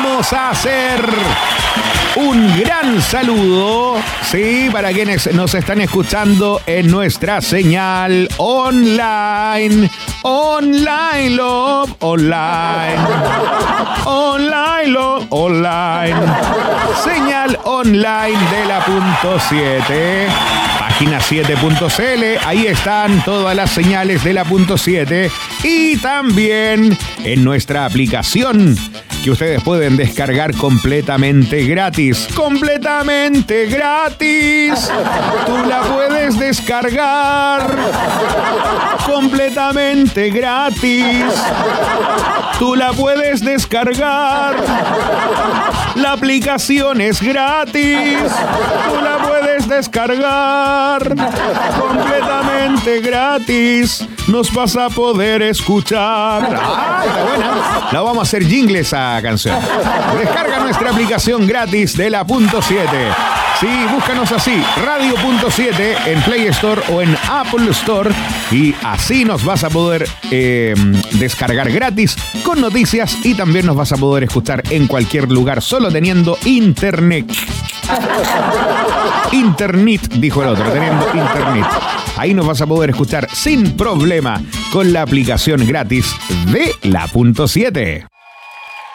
vamos a hacer un gran saludo, sí, para quienes nos están escuchando en nuestra señal online. Online Love, online. Online Love, online. Señal online de la punto 7. Página 7.cl, ahí están todas las señales de la punto 7. Y también en nuestra aplicación, que ustedes pueden descargar completamente gratis. ¡Completamente gratis! Tú la puedes descargar completamente gratis. Tú la puedes descargar. La aplicación es gratis. Tú la puedes descargar completamente gratis. Nos vas a poder escuchar. ¡Ah, está buena! La vamos a hacer jingle esa canción. Descarga nuestra aplicación gratis de la punto 7. Sí, búscanos así, Radio.7 en Play Store o en Apple Store. Y así nos vas a poder descargar gratis con noticias y también nos vas a poder escuchar en cualquier lugar solo teniendo internet. Internet, dijo el otro, teniendo internet. Ahí nos vas a poder escuchar sin problema con la aplicación gratis de la punto 7.